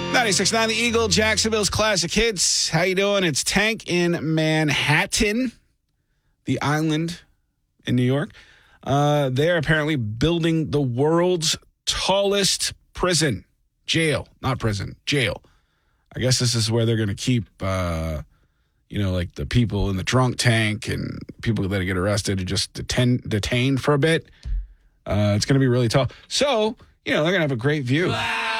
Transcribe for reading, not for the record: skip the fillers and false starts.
96.9 The Eagle, Jacksonville's classic hits. How you doing? It's Tank in Manhattan, the island in New York. They're apparently building the world's tallest prison. Jail. Not prison. Jail. I guess this is where they're going to keep, like the people in the drunk tank and people that get arrested and just detained for a bit. It's going to be really tall. So, they're going to have a great view. Wow.